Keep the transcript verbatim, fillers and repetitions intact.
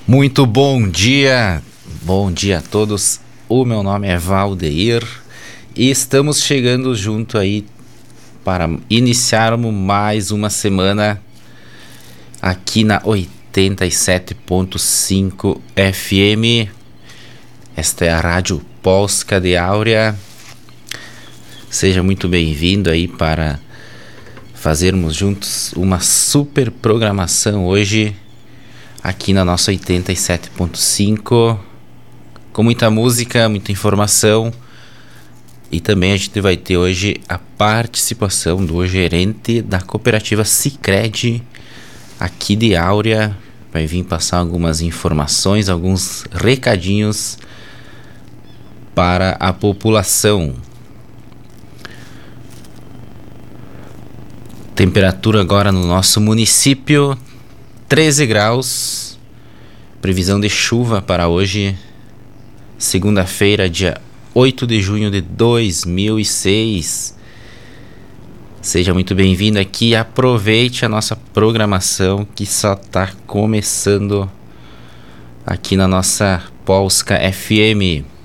Muito bom dia, bom dia a todos. O meu nome é Valdeir e estamos chegando junto aí para iniciarmos mais uma semana aqui na oitenta e sete ponto cinco F M. Esta é a Rádio Polska de Áurea. Seja muito bem-vindo aí para fazermos juntos uma super programação hoje aqui na nossa oitenta e sete ponto cinco, com muita música, muita informação, e também a gente vai ter hoje a participação do gerente da cooperativa Sicredi aqui de Áurea. Vai vir passar algumas informações, alguns recadinhos para a população. Temperatura agora no nosso município, treze graus, previsão de chuva para hoje, segunda-feira, dia oito de junho de dois mil e seis. Seja muito bem-vindo aqui, aproveite a nossa programação que só está começando aqui na nossa Polska F M.